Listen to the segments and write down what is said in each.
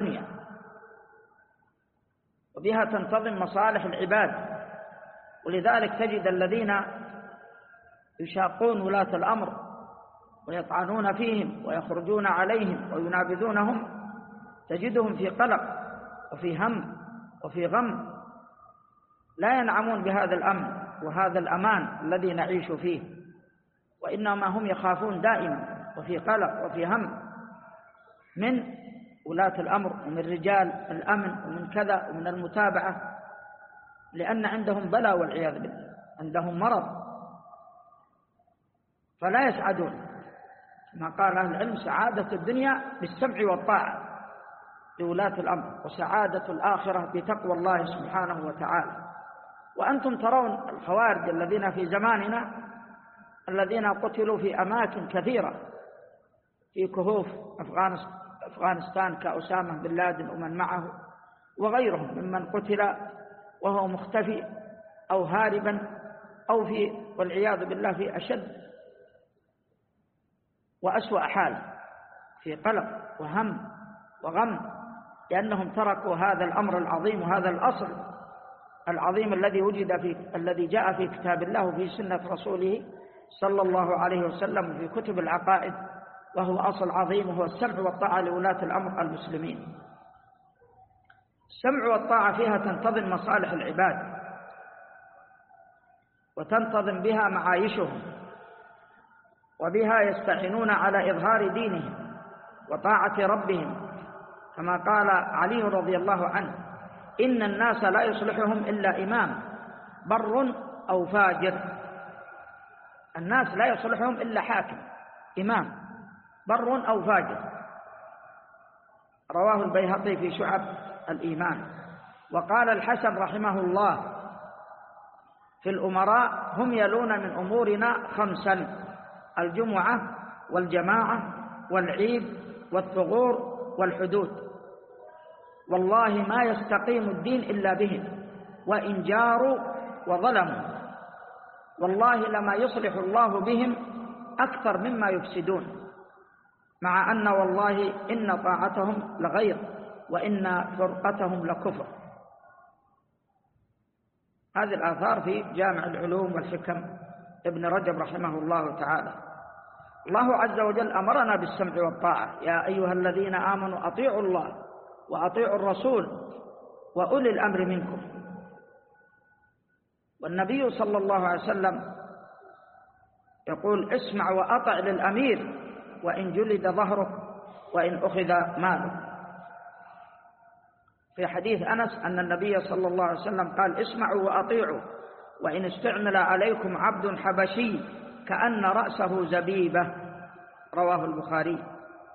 الدنيا، وبها تنتظم مصالح العباد. ولذلك تجد الذين يشاقون ولاة الأمر ويطعنون فيهم ويخرجون عليهم وينابذونهم، تجدهم في قلق وفي هم وفي غم، لا ينعمون بهذا الأمن وهذا الأمان الذي نعيش فيه، وإنما هم يخافون دائما وفي قلق وفي هم من ولاة الأمر ومن رجال الأمن ومن كذا ومن المتابعة، لأن عندهم بلاء والعياذ بالله، عندهم مرض فلا يسعدون. كما قال أهل العلم: سعادة الدنيا بالسمع والطاعة لولاة الأمر، وسعادة الآخرة بتقوى الله سبحانه وتعالى. وأنتم ترون الخوارج الذين في زماننا الذين قتلوا في أماكن كثيرة في كهوف أفغانستان كأسامة بن لادن ومن معه وغيرهم ممن قتل وهو مختفي أو هاربا أو والعياذ بالله في أشد وأسوأ حال، في قلق وهم وغم، لأنهم تركوا هذا الأمر العظيم وهذا الأصل العظيم الذي جاء في كتاب الله وفي سنة رسوله صلى الله عليه وسلم وفي كتب العقائد، وهو أصل عظيم، وهو السمع والطاعة لولاة الأمر المسلمين. السمع والطاعة فيها تنتظم مصالح العباد وتنتظم بها معايشهم، وبها يستعينون على إظهار دينهم وطاعة ربهم، كما قال علي رضي الله عنه: إن الناس لا يصلحهم إلا إمام بر أو فاجر. الناس لا يصلحهم إلا حاكم إمام بر أو فاجر. رواه البيهقي في شعب الإيمان. وقال الحسن رحمه الله في الأمراء: هم يلون من أمورنا 5: الجمعة والجماعة والعيد والثغور والحدود، والله ما يستقيم الدين إلا بهم، وإن جاروا وظلموا، والله لما يصلح الله بهم أكثر مما يفسدون، مع أن والله إن طاعتهم لغير وإن فرقتهم لكفر. هذه الآثار في جامع العلوم والحكم ابن رجب رحمه الله تعالى. الله عز وجل أمرنا بالسمع والطاعة: يا أيها الذين آمنوا أطيعوا الله وأطيعوا الرسول وأولي الأمر منكم. والنبي صلى الله عليه وسلم يقول: اسمع وأطع للأمير وإن جلد ظهرك وإن أخذ مالك. في حديث أنس أن النبي صلى الله عليه وسلم قال: اسمعوا وأطيعوا وإن استعمل عليكم عبد حبشي كأن رأسه زبيبة. رواه البخاري.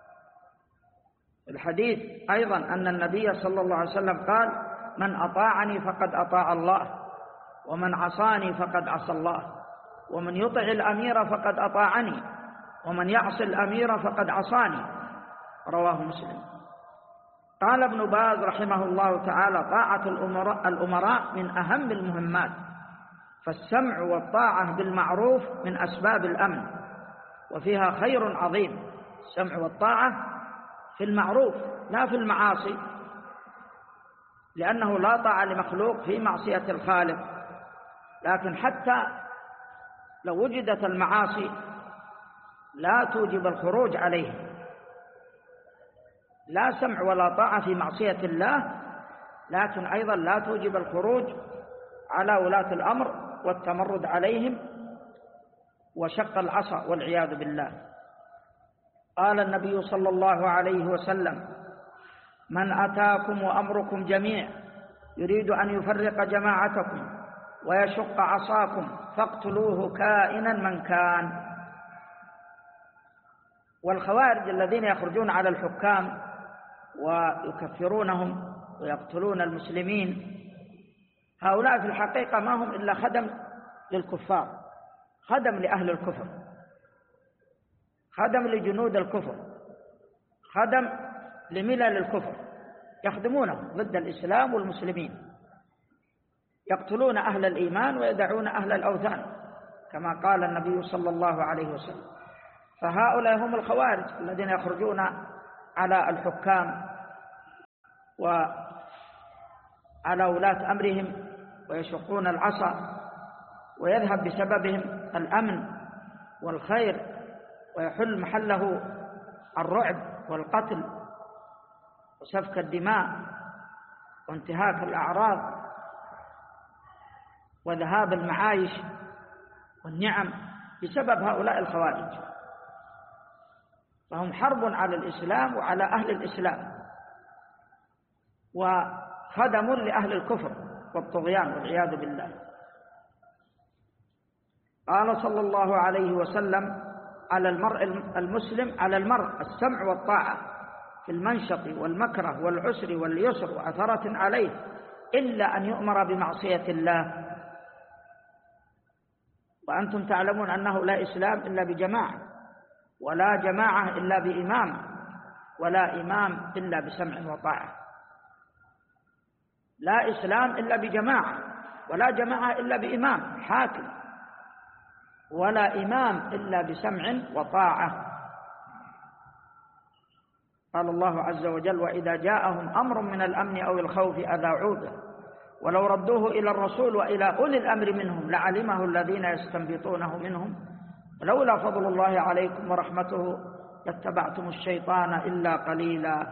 الحديث أيضا أن النبي صلى الله عليه وسلم قال: من أطاعني فقد أطاع الله، ومن عصاني فقد عصى الله، ومن يطع الأمير فقد أطاعني، ومن يعص الأمير فقد عصاني. رواه مسلم. قال ابن باز رحمه الله تعالى: طاعة الأمراء من أهم المهمات، فالسمع والطاعة بالمعروف من أسباب الأمن، وفيها خير عظيم. السمع والطاعة في المعروف لا في المعاصي، لأنه لا طاعة لمخلوق في معصية الخالق. لكن حتى لو وجدت المعاصي لا توجب الخروج عليه، لا سمع ولا طاعة في معصية الله، لكن أيضا لا توجب الخروج على ولاة الأمر والتمرد عليهم وشق العصا والعياذ بالله. قال النبي صلى الله عليه وسلم: من أتاكم وأمركم جميع يريد أن يفرق جماعتكم ويشق عصاكم فاقتلوه كائنا من كان. والخوارج الذين يخرجون على الحكام ويكفرونهم ويقتلون المسلمين، هؤلاء في الحقيقة ما هم إلا خدم للكفار، خدم لأهل الكفر، خدم لجنود الكفر، خدم لملل الكفر، يخدمونهم ضد الإسلام والمسلمين، يقتلون أهل الإيمان ويدعون أهل الأوثان كما قال النبي صلى الله عليه وسلم. فهؤلاء هم الخوارج الذين يخرجون على الحكام وعلى ولاة أمرهم ويشقون العصا، ويذهب بسببهم الأمن والخير، ويحل محله الرعب والقتل وسفك الدماء وانتهاك الأعراض وذهاب المعايش والنعم بسبب هؤلاء الخوارج. فهم حرب على الإسلام وعلى أهل الإسلام، وخدم لأهل الكفر والطغيان والعياذ بالله. قال صلى الله عليه وسلم: على المرء المسلم، على المرء السمع والطاعة في المنشط والمكره والعسر واليسر وأثرة عليه، إلا أن يؤمر بمعصية الله. وأنتم تعلمون أنه لا إسلام إلا بجماعة، ولا جماعة إلا بإمام، ولا إمام إلا بسمع وطاعة. لا إسلام إلا بجماعة، ولا جماعة إلا بإمام حاكم، ولا إمام إلا بسمع وطاعة. قال الله عز وجل: وإذا جاءهم أمر من الأمن أو الخوف أذاعوا به ولو ردوه إلى الرسول وإلى أولي الأمر منهم لعلمه الذين يستنبطونه منهم ولولا فضل الله عليكم ورحمته لاتبعتم الشيطان إلا قليلا.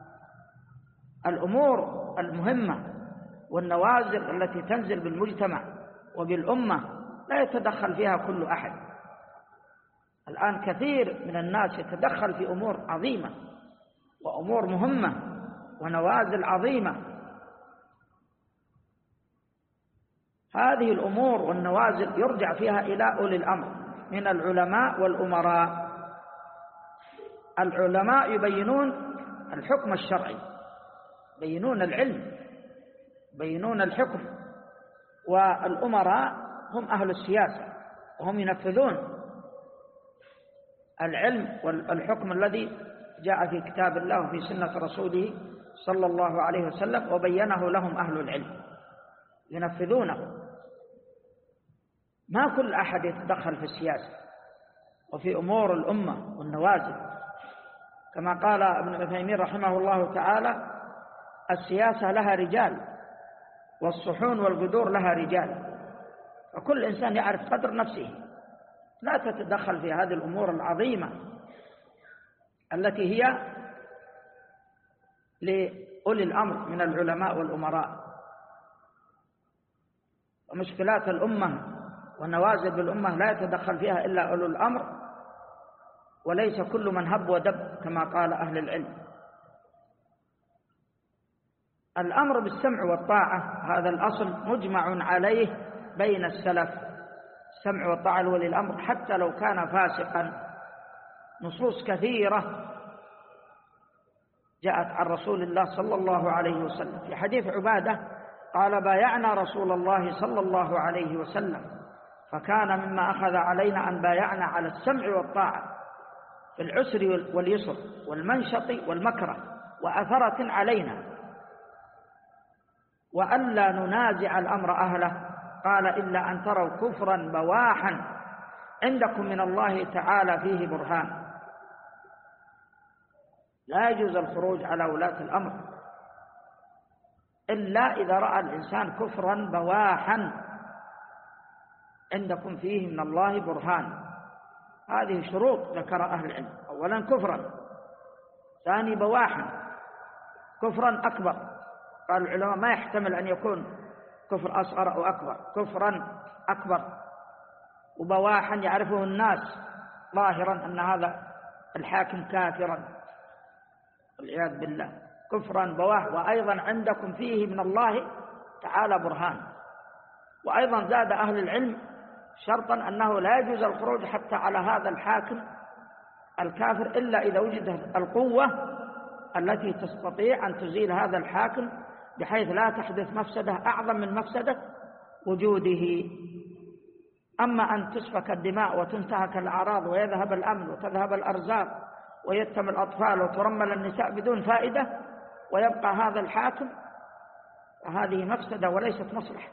الأمور المهمة والنوازل التي تنزل بالمجتمع وبالأمة لا يتدخل فيها كل أحد. الآن كثير من الناس يتدخل في أمور عظيمة وأمور مهمة ونوازل عظيمة. هذه الأمور والنوازل يرجع فيها إلى أولي الأمر من العلماء والأمراء. العلماء يبينون الحكم الشرعي، يبينون العلم، يبينون الحكم، والأمراء هم أهل السياسة وهم ينفذون العلم والحكم الذي جاء في كتاب الله وفي سنة رسوله صلى الله عليه وسلم وبينه لهم أهل العلم ينفذونه. ما كل أحد يتدخل في السياسة وفي أمور الأمة والنوازل، كما قال ابن عثيمين رحمه الله تعالى: السياسة لها رجال والصحون والقدور لها رجال، وكل إنسان يعرف قدر نفسه. لا تتدخل في هذه الأمور العظيمة التي هي لأولي الأمر من العلماء والأمراء. ومشكلات الأمة ونوازل بالأمة لا يتدخل فيها إلا أولو الأمر، وليس كل من هب ودب كما قال أهل العلم. الأمر بالسمع والطاعة هذا الأصل مجمع عليه بين السلف، السمع والطاعة لولي الأمر حتى لو كان فاسقا. نصوص كثيرة جاءت عن رسول الله صلى الله عليه وسلم. في حديث عبادة قال: بايعنا رسول الله صلى الله عليه وسلم فكان مما أخذ علينا أن بايعنا على السمع والطاعة في العسر واليسر والمنشط والمكره وأثرة علينا، وألا ننازع الأمر أهله. قال: إلا أن تروا كفرا بواحا عندكم من الله تعالى فيه برهان. لا يجوز الخروج على ولاة الأمر إلا إذا رأى الإنسان كفرا بواحا عندكم فيه من الله برهان. هذه شروط ذكر أهل العلم: أولا كفرا، ثاني بواحا، كفرا أكبر. قال العلماء ما يحتمل أن يكون كفر أصغر أو أكبر، كفرا أكبر. وبواحا يعرفه الناس ظاهرا أن هذا الحاكم كافرا والعياذ بالله، كفرا بواح. وأيضا عندكم فيه من الله تعالى برهان. وأيضا زاد أهل العلم شرطا أنه لا يجوز الخروج حتى على هذا الحاكم الكافر إلا إذا وجدت القوة التي تستطيع أن تزيل هذا الحاكم بحيث لا تحدث مفسدة أعظم من مفسدة وجوده. أما أن تسفك الدماء وتنتهك الأعراض ويذهب الأمن وتذهب الأرزاق ويتم الأطفال وترمل النساء بدون فائدة ويبقى هذا الحاكم، فهذه مفسدة وليست مصلحة.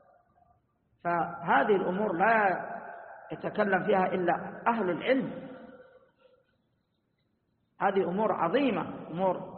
فهذه الأمور لا يتكلم فيها إلا أهل العلم. هذه أمور عظيمة، أمور